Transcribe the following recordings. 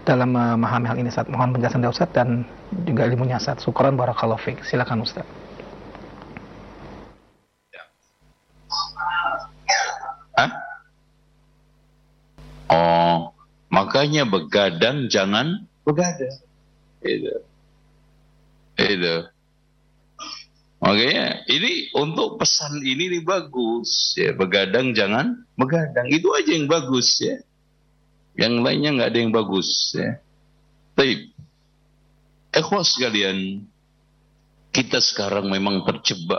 dalam memahami hal ini, Ustaz. Mohon penjelasan dari Ustaz dan juga ilmunya, Ustaz. Syukran barakallahu fiik. Silakan, Ustaz. Oh, makanya begadang jangan begadang. Itu. Makanya ini untuk pesan ini bagus ya, begadang jangan begadang. Itu aja yang bagus ya. Yang lainnya nggak ada yang bagus ya. Baik. Ikhwas sekalian, kita sekarang memang terjebak.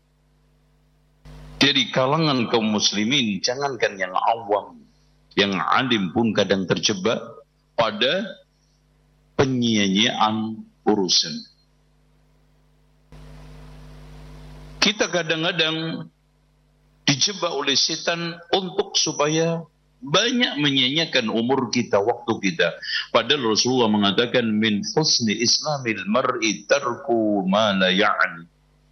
Jadi kalangan kaum muslimin, jangankan yang awam, yang alim pun kadang terjebak pada penyia-nyiaan urusan. Kita kadang-kadang dijebak oleh setan untuk supaya banyak menyia-nyiakan umur kita, waktu kita. Padahal Rasulullah mengatakan min husni islamil mar'i tarku ma la ya'ni.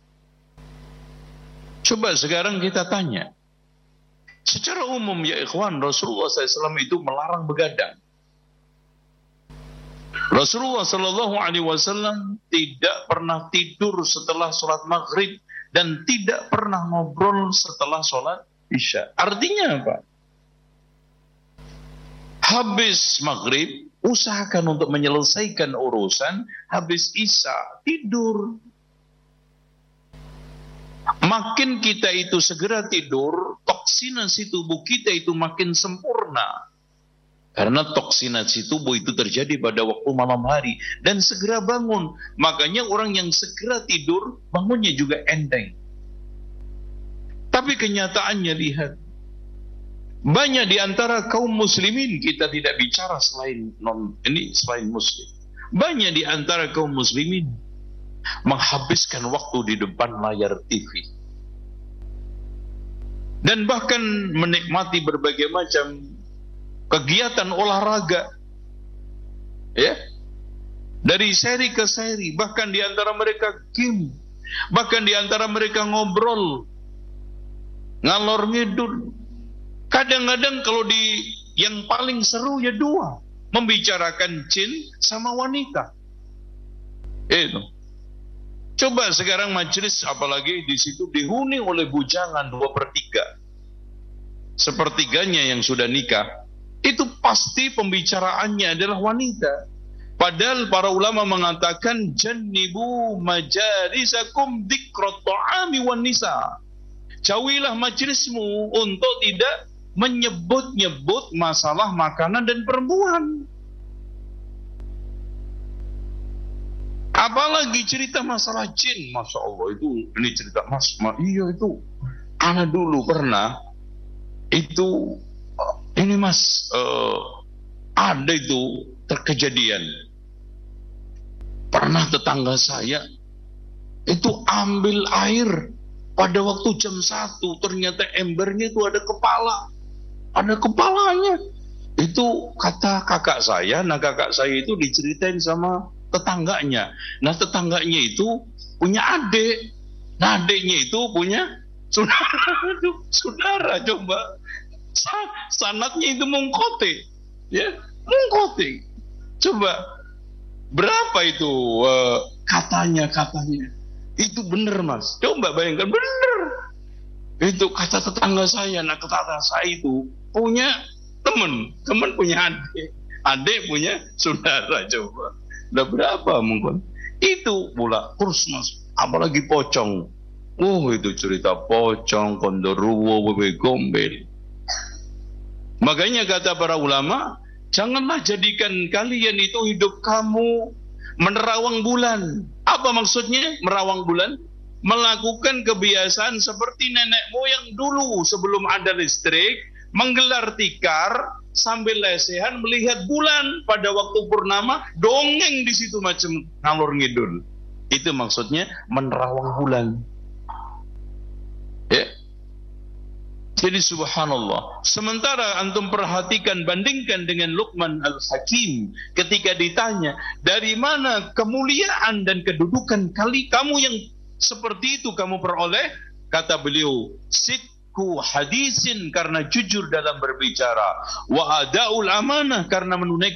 Coba sekarang kita tanya. Secara umum ya ikhwan, Rasulullah SAW itu melarang begadang. Rasulullah SAW tidak pernah tidur setelah sholat maghrib dan tidak pernah ngobrol setelah sholat isya. Artinya apa? Habis maghrib, usahakan untuk menyelesaikan urusan. Habis isya, tidur. Makin kita itu segera tidur, toksinasi tubuh kita itu makin sempurna. Karena toksinasi tubuh itu terjadi pada waktu malam hari. Dan segera bangun. Makanya orang yang segera tidur, bangunnya juga enteng. Tapi kenyataannya lihat. Banyak di antara kaum muslimin, kita tidak bicara selain muslim. Banyak di antara kaum muslimin menghabiskan waktu di depan layar TV. Dan bahkan menikmati berbagai macam kegiatan olahraga. Ya. Dari seri ke seri, bahkan di antara mereka game, bahkan di antara mereka ngobrol ngalor ngidul. Kadang-kadang kalau yang paling seru ya dua, membicarakan jin sama wanita. Itu. Coba sekarang majelis, apalagi di situ dihuni oleh bujangan 2/3. Sepertiganya yang sudah nikah. Itu pasti pembicaraannya adalah wanita. Padahal para ulama mengatakan jannibu majalisakum dzikrat ta'ami wan nisa. Jauhilah majelismu untuk tidak menyebut-nyebut masalah makanan dan perempuan. Apalagi cerita masalah jin, Masya Allah, itu ini cerita iya itu. Ana dulu pernah itu ini mas ada itu terkejadian. Pernah tetangga saya itu ambil air pada waktu jam 1, ternyata embernya itu ada kepalanya. Itu kata kakak saya. Nah kakak saya itu diceritain sama tetangganya. Nah tetangganya itu punya adik. Nah adiknya itu punya saudara. Coba sanatnya itu mengkote, ya mengkote. Coba berapa itu katanya itu bener mas. Coba bayangkan bener. Itu kata tetangga saya. Nah tetangga saya itu punya teman punya adik punya saudara. Coba udah berapa mungkin itu pula kurs mas. Apalagi pocong. Itu cerita pocong, kondoruwo, bebe gombel. Makanya kata para ulama, janganlah jadikan kalian itu hidup kamu menerawang bulan. Apa maksudnya merawang bulan? Melakukan kebiasaan seperti nenek moyang dulu sebelum ada listrik, menggelar tikar sambil lesehan melihat bulan pada waktu purnama, dongeng di situ macam ngalor ngidul. Itu maksudnya menerawang bulan. Ya. Jadi subhanallah. Sementara antum perhatikan, bandingkan dengan Luqman Al-Hakim ketika ditanya, dari mana kemuliaan dan kedudukan kamu yang seperti itu kamu peroleh? Kata beliau, sidku hadisin, karena jujur dalam berbicara, wa adaul amanah, karena menunaikan